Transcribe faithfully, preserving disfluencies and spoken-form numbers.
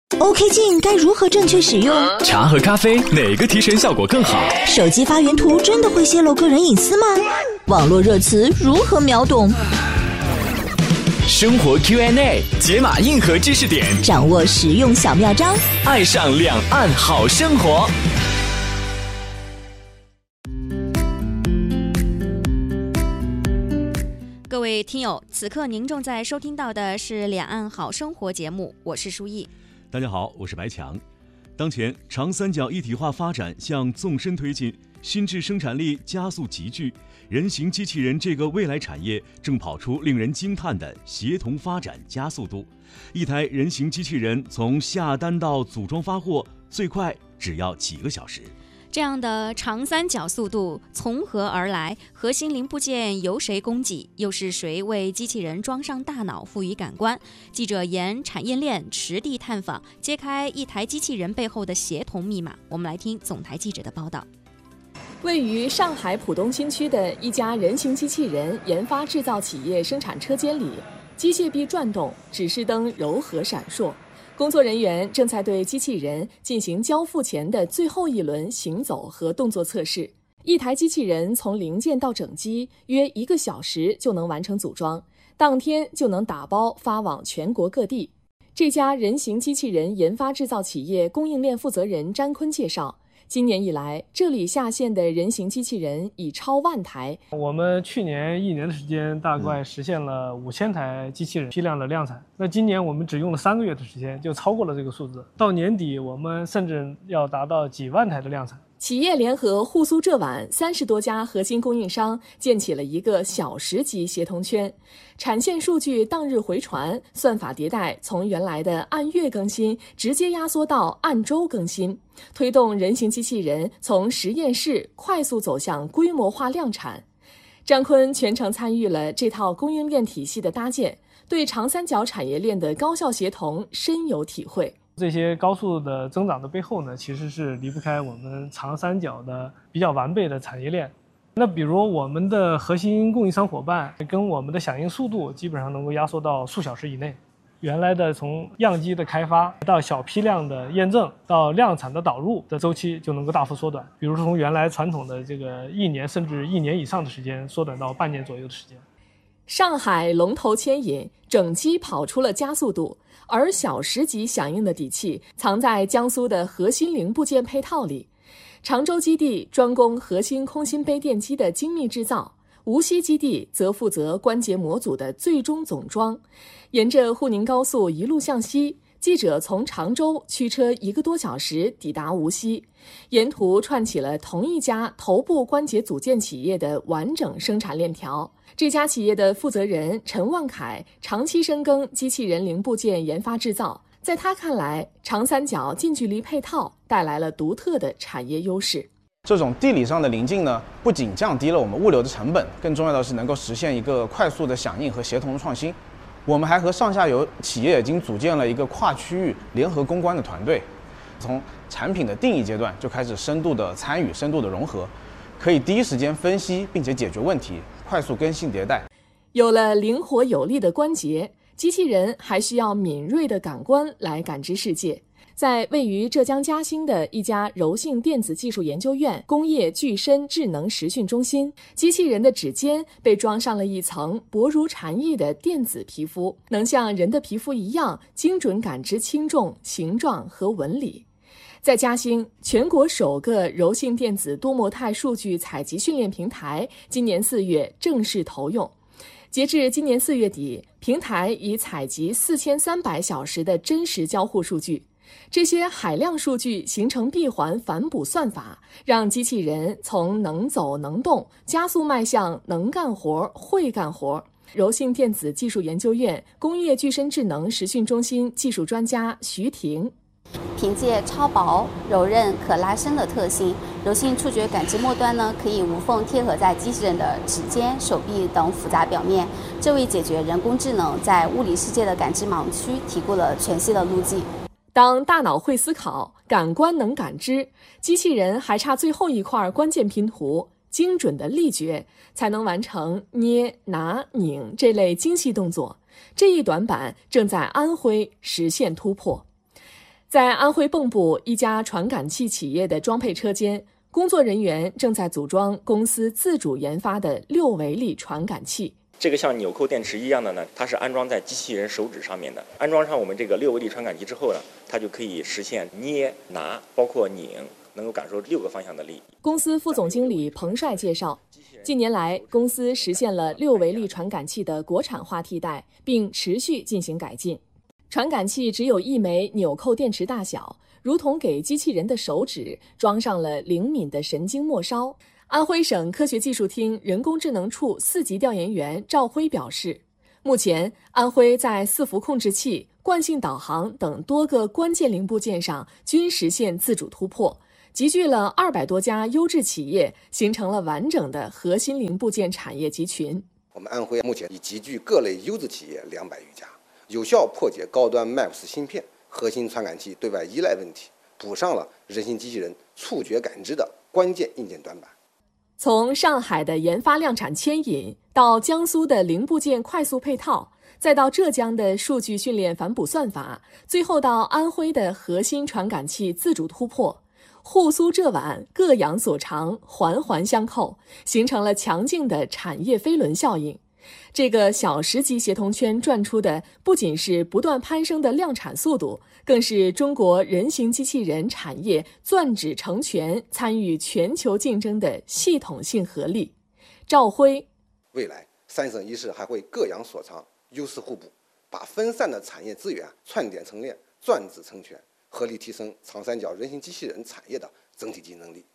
OK 镜该如何正确使用？ 茶和咖啡哪个提神效果更好？ 手机发原图真的会泄露个人隐私吗？网络热词如何秒懂？ 生活 Q and A 解码硬核知识点， 掌握实用小妙招， 爱上两岸好生活。 各位听友，此刻您正在收听到的是两岸好生活节目，我是舒毅。 大家好，我是白强。当前长三角一体化发展向纵深推进，新质生产力加速集聚，人形机器人这个未来产业正跑出令人惊叹的协同发展加速度。一台人形机器人从下单到组装发货，最快只要几个小时。 这样的长三角速度从何而来？核心零部件由谁供给？又是谁为机器人装上大脑、赋予感官？记者沿产业链实地探访，揭开一台机器人背后的协同密码。我们来听总台记者的报道。 位于上海浦东新区的一家人形机器人研发制造企业生产车间里，机械臂转动，指示灯柔和闪烁。工作人员正在对机器人进行交付前的最后一轮行走和动作测试。一台机器人从零件到整机约一个小时就能完成组装，当天就能打包发往全国各地。这家人形机器人研发制造企业供应链负责人詹坤介绍，今年以来，这里下线的人形机器人已超万台。 我们去年一年的时间，大概实现了五千台机器人批量的量产。那今年我们只用了三个月的时间，就超过了这个数字。到年底，我们甚至要达到几万台的量产。 企业联合沪苏浙皖三十多家核心供应商建起了一个小时级协同圈，产线数据当日回传，算法迭代从原来的按月更新直接压缩到按周更新，推动人形机器人从实验室快速走向规模化量产。张坤全程参与了这套供应链体系的搭建，对长三角产业链的高效协同深有体会。 这些高速的增长的背后呢，其实是离不开我们长三角的比较完备的产业链。那比如我们的核心供应商伙伴跟我们的响应速度基本上能够压缩到数小时以内。原来的从样机的开发到小批量的验证到量产的导入的周期就能够大幅缩短。比如说从原来传统的这个一年甚至一年以上的时间，缩短到半年左右的时间。 上海龙头牵引，整机跑出了加速度，而小时级响应的底气藏在江苏的核心零部件配套里。常州基地专攻核心空心杯电机的精密制造，无锡基地则负责关节模组的最终总装。沿着沪宁高速一路向西，记者从常州驱车一个多小时抵达无锡，沿途串起了同一家头部关节组件企业的完整生产链条。这家企业的负责人陈万凯长期深耕机器人零部件研发制造，在他看来，长三角近距离配套带来了独特的产业优势。 这种地理上的临近呢，不仅降低了我们物流的成本，更重要的是能够实现一个快速的响应和协同的创新。我们还和上下游企业已经组建了一个跨区域联合攻关的团队，从产品的定义阶段就开始深度的参与、深度的融合，可以第一时间分析并且解决问题，快速更新迭代。 有了灵活有力的关节，机器人还需要敏锐的感官来感知世界。在位于浙江嘉兴的一家柔性电子技术研究院工业具身智能实训中心，机器人的指尖被装上了一层薄如蝉翼的电子皮肤，能像人的皮肤一样精准感知轻重、形状和纹理。在嘉兴，全国首个柔性电子多模态数据采集训练平台今年四月正式投用。截至今年四月底，平台已采集四千三百小时的真实交互数据。这些海量数据形成闭环反哺算法，让机器人从能走能动加速迈向能干活、会干活。柔性电子技术研究院工业具身智能实训中心技术专家徐婷， 凭借超薄、柔韧、可拉伸的特性，柔性触觉感知末端呢可以无缝贴合在机器人的指尖、手臂等复杂表面，这为解决人工智能在物理世界的感知盲区提供了全新的路径。 当大脑会思考，感官能感知，机器人还差最后一块关键拼图——精准的力觉，才能完成捏、拿、拧这类精细动作。这一短板正在安徽实现突破。 在安徽蚌埠一家传感器企业的装配车间，工作人员正在组装公司自主研发的六维力传感器。 这个像纽扣电池一样的呢，它是安装在机器人手指上面的。安装上我们这个六维力传感器之后呢，它就可以实现捏、拿，包括拧，能够感受六个方向的力。 公司副总经理彭帅介绍，近年来公司实现了六维力传感器的国产化替代，并持续进行改进。传感器只有一枚纽扣电池大小，如同给机器人的手指装上了灵敏的神经末梢。安徽省科学技术厅人工智能处四级调研员赵辉表示，目前安徽在伺服控制器、惯性导航等多个关键零部件上均实现自主突破，集聚了二百多家优质企业，形成了完整的核心零部件产业集群。 我们安徽目前已集聚各类优质企业两百余家，有效破解高端 M A P S 芯片、核心传感器对外依赖问题，补上了人形机器人触觉感知的关键硬件短板。 从上海的研发量产牵引，到江苏的零部件快速配套，再到浙江的数据训练反哺算法，最后到安徽的核心传感器自主突破，沪苏浙皖各养所长，环环相扣，形成了强劲的产业飞轮效应。这个小十级协同圈转出的不仅是不断攀升的量产速度，更是中国人形机器人产业钻指成全、参与全球竞争的系统性合力。赵辉， 未来三省一市还会各养所长，优势互补，把分散的产业资源串点成链，钻指成全，合力提升长三角人形机器人产业的整体竞争力。